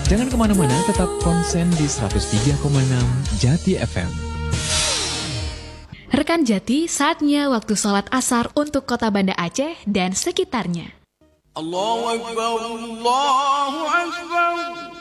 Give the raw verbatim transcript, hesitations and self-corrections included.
Jangan kemana-mana, tetap konsen di seratus tiga koma enam Jati F M. Rekan Jati, saatnya waktu sholat asar untuk kota Banda Aceh dan sekitarnya. Allahu Akbar, Allahu Akbar.